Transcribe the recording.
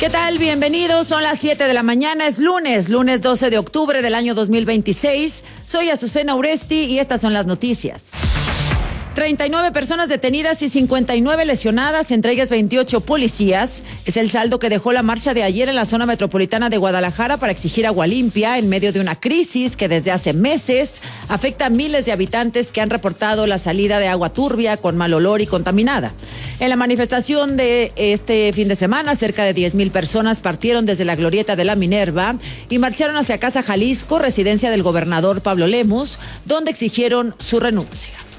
¿Qué tal? Bienvenidos. Son las 7 de la mañana. Es lunes 12 de octubre del año 2026. Soy Azucena Uresti y estas son las noticias. 39 personas detenidas y 59 lesionadas, entre ellas 28 policías. Es el saldo que dejó la marcha de ayer en la zona metropolitana de Guadalajara para exigir agua limpia en medio de una crisis que desde hace meses afecta a miles de habitantes que han reportado la salida de agua turbia, con mal olor y contaminada. En la manifestación de este fin de semana, cerca de 10,000 personas partieron desde la glorieta de la Minerva y marcharon hacia Casa Jalisco, residencia del gobernador Pablo Lemus, donde exigieron su renuncia.